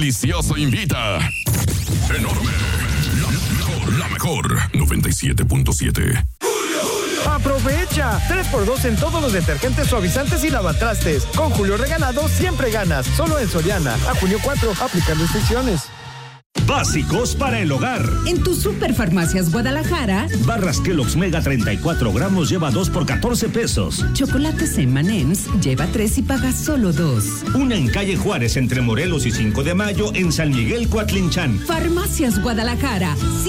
Delicioso invita. Enorme. La mejor. 97.7. ¡Aprovecha! 3x2 en todos los detergentes, suavizantes y lavatrastes. Con Julio Regalado siempre ganas. Solo en Soriana. A junio 4, aplican restricciones. Básicos para el hogar. En tu Superfarmacias Guadalajara. Barras Kellogg's Mega 34 gramos lleva 2 por 14 pesos. Chocolates M&M's lleva 3 y paga solo 2. Una en calle Juárez entre Morelos y 5 de Mayo en San Miguel Coatlinchan. Farmacias Guadalajara.